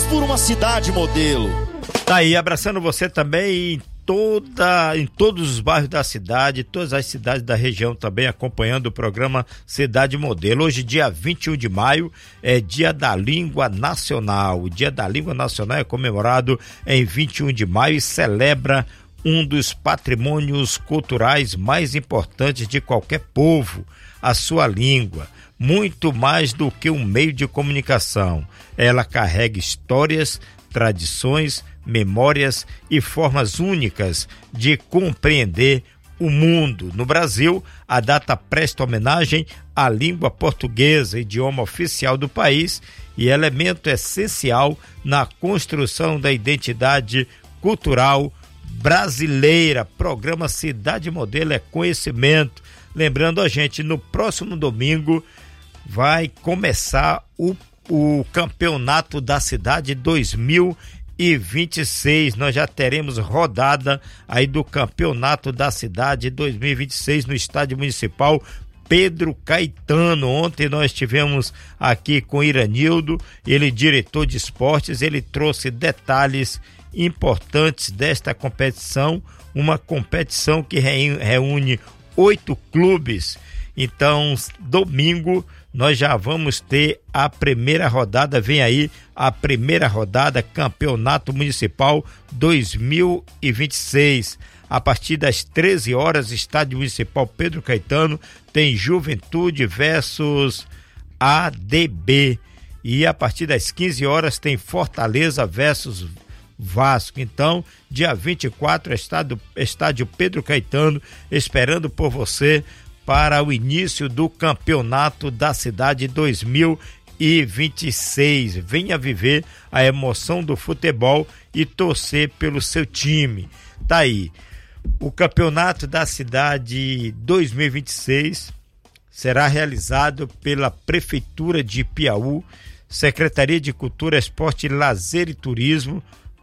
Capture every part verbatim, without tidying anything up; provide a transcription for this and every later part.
por uma cidade modelo. Tá aí, abraçando você também em toda, em todos os bairros da cidade, todas as cidades da região também acompanhando o programa Cidade Modelo. Hoje, dia vinte e um de maio, é dia da Língua Nacional. O dia da Língua Nacional é comemorado em vinte e um de maio e celebra um dos patrimônios culturais mais importantes de qualquer povo, a sua língua. Muito mais do que um meio de comunicação. Ela carrega histórias, tradições, memórias e formas únicas de compreender o mundo. No Brasil, a data presta homenagem à língua portuguesa, idioma oficial do país e elemento essencial na construção da identidade cultural brasileira. Programa Cidade Modelo é conhecimento. Lembrando a gente, no próximo domingo vai começar o, o Campeonato da Cidade dois mil e vinte e seis. Nós já teremos rodada aí do Campeonato da Cidade dois mil e vinte e seis no Estádio Municipal Pedro Caetano. Ontem nós tivemos aqui com Iranildo, ele diretor de esportes, ele trouxe detalhes importantes desta competição, uma competição que reúne oito clubes. Então, domingo nós já vamos ter a primeira rodada, vem aí a primeira rodada, Campeonato Municipal dois mil e vinte e seis. A partir das treze horas, Estádio Municipal Pedro Caetano, tem Juventude versus A D B. E a partir das quinze horas tem Fortaleza versus Vasco. Então, dia vinte e quatro, estádio, estádio Pedro Caetano, esperando por você para o início do Campeonato da Cidade dois mil e vinte e seis. Venha viver a emoção do futebol e torcer pelo seu time. Tá aí. O Campeonato da Cidade dois mil e vinte e seis será realizado pela Prefeitura de Piauí, Secretaria de Cultura, Esporte, Lazer e Turismo,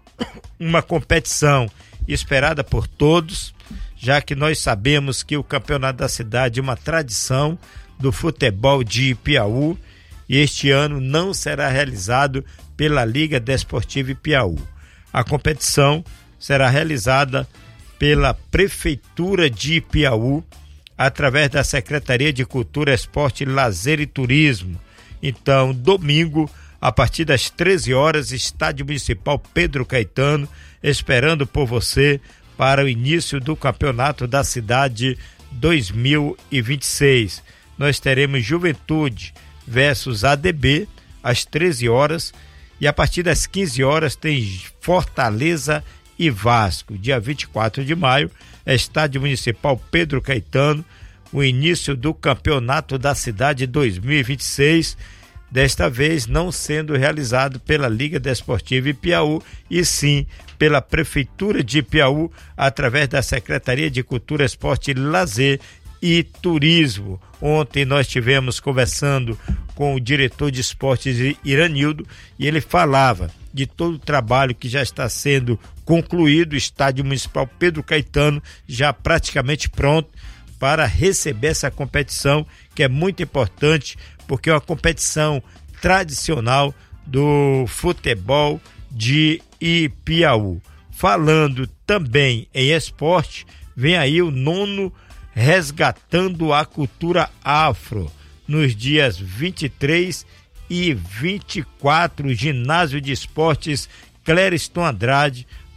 uma competição esperada por todos, já que nós sabemos que o Campeonato da Cidade é uma tradição do futebol de Piauí e este ano não será realizado pela Liga Desportiva Piauí. A competição será realizada pela Prefeitura de Piauí, através da Secretaria de Cultura, Esporte, Lazer e Turismo. Então, domingo, a partir das treze horas, Estádio Municipal Pedro Caetano, esperando por você para o início do Campeonato da Cidade dois mil e vinte e seis. Nós teremos Juventude versus A D B às treze horas e a partir das quinze horas tem Fortaleza e Vasco. Dia vinte e quatro de maio, Estádio Municipal Pedro Caetano, o início do Campeonato da Cidade dois mil e vinte e seis, desta vez não sendo realizado pela Liga Desportiva Piauí, e sim pela Prefeitura de Piauí, através da Secretaria de Cultura, Esporte, Lazer e Turismo. Ontem nós tivemos conversando com o diretor de esportes Iranildo e ele falava de todo o trabalho que já está sendo concluído, o Estádio Municipal Pedro Caetano já praticamente pronto para receber essa competição, que é muito importante, porque é uma competição tradicional do futebol de Piauí. Falando também em esporte, vem aí o nono Resgatando a Cultura Afro, nos dias vinte e três e vinte e quatro, Ginásio de Esportes Clériston Andrade,